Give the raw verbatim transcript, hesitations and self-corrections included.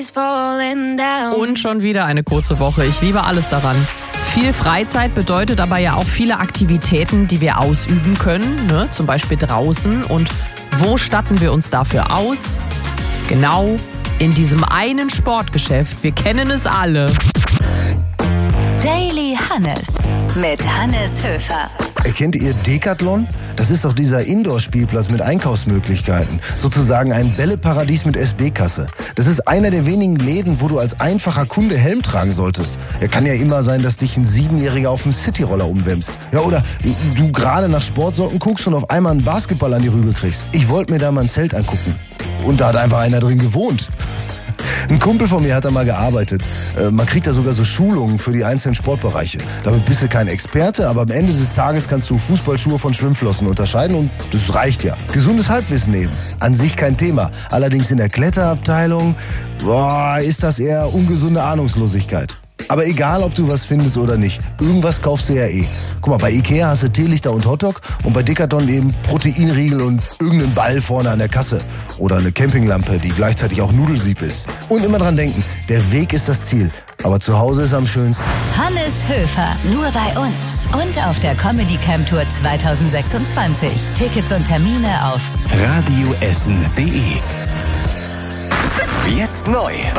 Und schon wieder eine kurze Woche. Ich liebe alles daran. Viel Freizeit bedeutet aber ja auch viele Aktivitäten, die wir ausüben können, ne? Zum Beispiel draußen. Und wo statten wir uns dafür aus? Genau in diesem einen Sportgeschäft. Wir kennen es alle. Daily Hannes mit Hannes Höfer. Kennt ihr Decathlon? Das ist doch dieser Indoor-Spielplatz mit Einkaufsmöglichkeiten. Sozusagen ein Bälleparadies mit S B-Kasse. Das ist einer der wenigen Läden, wo du als einfacher Kunde Helm tragen solltest. Ja, kann ja immer sein, dass dich ein Siebenjähriger auf dem Cityroller umwämst. Ja, oder du gerade nach Sportsocken guckst und auf einmal einen Basketball an die Rübe kriegst. Ich wollte mir da mal ein Zelt angucken. Und da hat einfach einer drin gewohnt. Ein Kumpel von mir hat da mal gearbeitet. Äh, man kriegt da sogar so Schulungen für die einzelnen Sportbereiche. Damit bist du kein Experte, aber am Ende des Tages kannst du Fußballschuhe von Schwimmflossen unterscheiden und das reicht ja. Gesundes Halbwissen eben. An sich kein Thema. Allerdings in der Kletterabteilung, boah, ist das eher ungesunde Ahnungslosigkeit. Aber egal, ob du was findest oder nicht, irgendwas kaufst du ja eh. Guck mal, bei Ikea hast du Teelichter und Hotdog und bei Decathlon eben Proteinriegel und irgendeinen Ball vorne an der Kasse. Oder eine Campinglampe, die gleichzeitig auch Nudelsieb ist. Und immer dran denken, der Weg ist das Ziel, aber zu Hause ist am schönsten. Hannes Höfer, nur bei uns und auf der Comedy Camp Tour zwanzig sechsundzwanzig. Tickets und Termine auf radioessen punkt de. Jetzt neu